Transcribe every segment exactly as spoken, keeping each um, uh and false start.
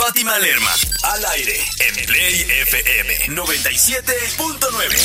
Fátima Lerma. Al aire en Play F M noventa y siete punto nueve.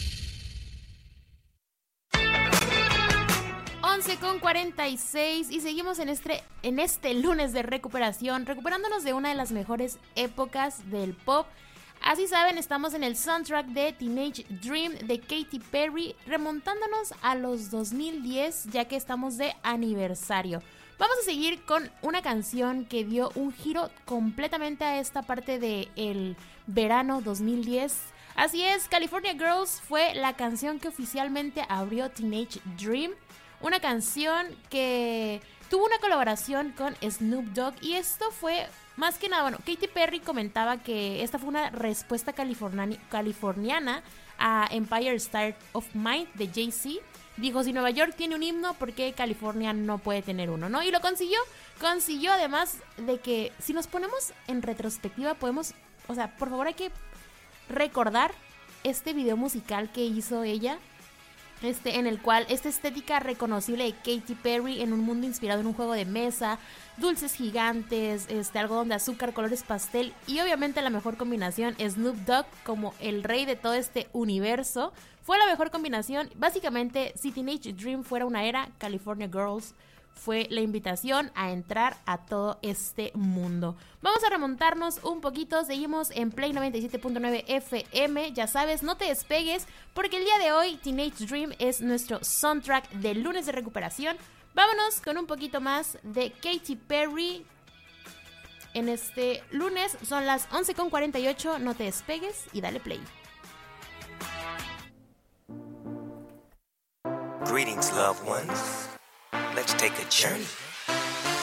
once con cuarenta y seis y seguimos en este, en este lunes de recuperación, recuperándonos de una de las mejores épocas del pop. Así saben, estamos en el soundtrack de Teenage Dream de Katy Perry, remontándonos a los dos mil diez, ya que estamos de aniversario. Vamos a seguir con una canción que dio un giro completamente a esta parte del verano dos mil diez. Así es, California Girls fue la canción que oficialmente abrió Teenage Dream. Una canción que tuvo una colaboración con Snoop Dogg y esto fue más que nada, bueno, Katy Perry comentaba que esta fue una respuesta californi- californiana a Empire State of Mind de Jay-Z. Dijo, si Nueva York tiene un himno, ¿por qué California no puede tener uno? ¿No? Y lo consiguió, consiguió además de que si nos ponemos en retrospectiva podemos, o sea, por favor hay que recordar este video musical que hizo ella. Este, en el cual esta estética reconocible de Katy Perry en un mundo inspirado en un juego de mesa, dulces gigantes, este, algodón de azúcar, colores pastel y obviamente la mejor combinación, Snoop Dogg como el rey de todo este universo, fue la mejor combinación. Básicamente, si Teenage Dream fuera una era, California Girls fue la invitación a entrar a todo este mundo. Vamos a remontarnos un poquito, seguimos en Play noventa y siete punto nueve F M, ya sabes, no te despegues, porque el día de hoy Teenage Dream es nuestro soundtrack del lunes de recuperación. Vámonos con un poquito más de Katy Perry. En este lunes son las once con cuarenta y ocho, no te despegues y dale play. Greetings, loved ones. Let's take a journey